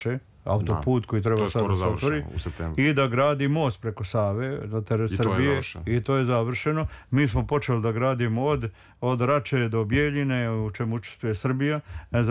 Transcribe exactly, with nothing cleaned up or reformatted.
autoput koji treba sad da se otvori i da gradi most preko Save na teret Srbije i to je završeno. Mi smo počeli da gradimo od, od Rače do Bijeljine, u čemu učestvuje Srbija.